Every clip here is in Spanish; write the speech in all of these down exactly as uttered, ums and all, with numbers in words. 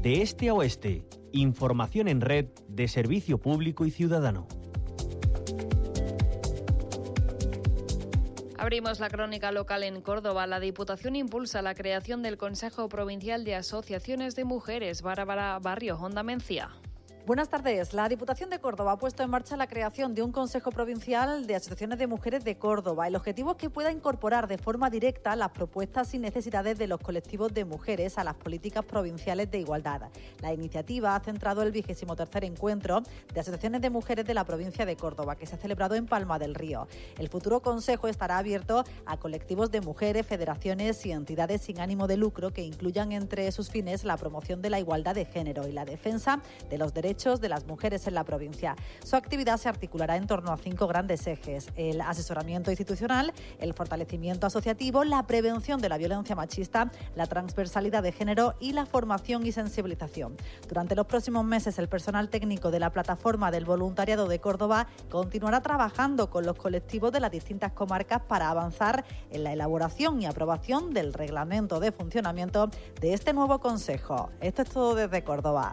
de este a oeste. Información en red de Servicio Público y Ciudadano. Abrimos la crónica local en Córdoba. La Diputación impulsa la creación del Consejo Provincial de Asociaciones de Mujeres. Bárbara Barrio, Onda Mencía. Buenas tardes. La Diputación de Córdoba ha puesto en marcha la creación de un Consejo Provincial de Asociaciones de Mujeres de Córdoba. El objetivo es que pueda incorporar de forma directa las propuestas y necesidades de los colectivos de mujeres a las políticas provinciales de igualdad. La iniciativa ha centrado el vigésimo tercer encuentro de asociaciones de mujeres de la provincia de Córdoba, que se ha celebrado en Palma del Río. El futuro Consejo estará abierto a colectivos de mujeres, federaciones y entidades sin ánimo de lucro que incluyan entre sus fines la promoción de la igualdad de género y la defensa de los derechos de las mujeres en la provincia. Su actividad se articulará en torno a cinco grandes ejes: el asesoramiento institucional, el fortalecimiento asociativo, la prevención de la violencia machista, la transversalidad de género y la formación y sensibilización. Durante los próximos meses, el personal técnico de la Plataforma del Voluntariado de Córdoba continuará trabajando con los colectivos de las distintas comarcas para avanzar en la elaboración y aprobación del reglamento de funcionamiento de este nuevo consejo. Esto es todo desde Córdoba.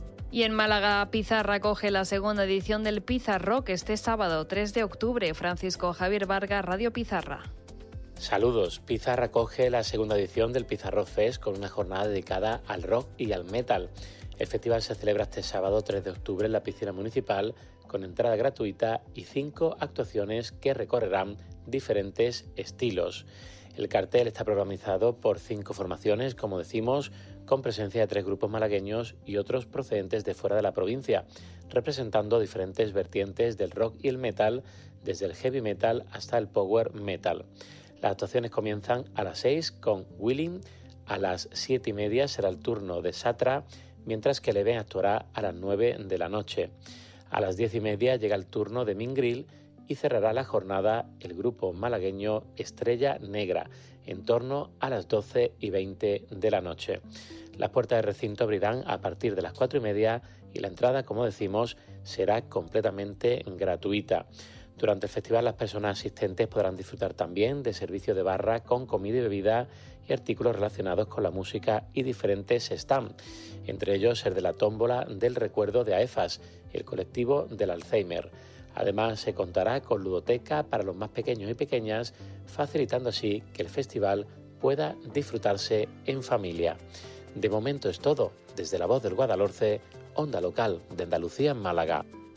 Y en Málaga, Pizarra acoge la segunda edición del Pizarrock este sábado, tres de octubre. Francisco Javier Vargas, Radio Pizarra. Saludos. Pizarra acoge la segunda edición del Pizarrock Fest con una jornada dedicada al rock y al metal. El festival se celebra este sábado tres de octubre en la piscina municipal con entrada gratuita y cinco actuaciones que recorrerán diferentes estilos. El cartel está programado por cinco formaciones, como decimos, con presencia de tres grupos malagueños y otros procedentes de fuera de la provincia, representando diferentes vertientes del rock y el metal, desde el heavy metal hasta el power metal. Las actuaciones comienzan a las seis con Willing, a las siete y media será el turno de Satra, mientras que Leven actuará a las nueve de la noche. A las diez y media llega el turno de Mingril y cerrará la jornada el grupo malagueño Estrella Negra, en torno a las doce y veinte de la noche. Las puertas del recinto abrirán a partir de las cuatro y media y la entrada, como decimos, será completamente gratuita. Durante el festival las personas asistentes podrán disfrutar también de servicio de barra con comida y bebida y artículos relacionados con la música y diferentes stands, entre ellos el de la tómbola del recuerdo de AEFAS, el colectivo del Alzheimer. Además, se contará con ludoteca para los más pequeños y pequeñas, facilitando así que el festival pueda disfrutarse en familia. De momento es todo. Desde La Voz del Guadalhorce, Onda Local de Andalucía en Málaga.